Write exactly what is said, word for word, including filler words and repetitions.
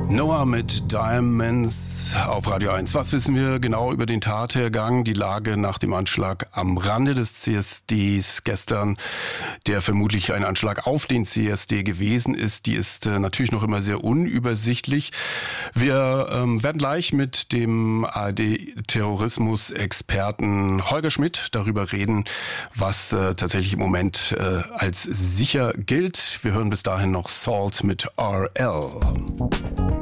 Noah mit Diamonds auf Radio eins. Was wissen wir genau über den Tathergang, die Lage nach dem Anschlag am Rande des C S Ds gestern, der vermutlich ein Anschlag auf den C S D gewesen ist, die ist äh, natürlich noch immer sehr unübersichtlich. Wir ähm, werden gleich mit dem A R D-Terrorismus-Experten Holger Schmidt darüber reden, was äh, tatsächlich im Moment äh, als sicher gilt. Wir hören bis dahin noch Salt mit R L.